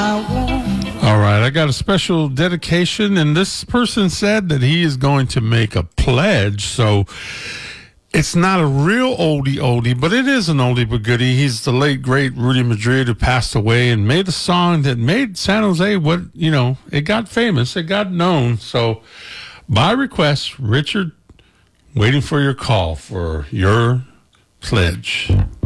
All right, I got a special dedication, and this person said that he is going to make a pledge. So it's not a real oldie, but it is an oldie but goodie. He's the late, great Rudy Madrid, who passed away and made a song that made San Jose it got famous, it got known. So by request, Richard, waiting for your call for your pledge.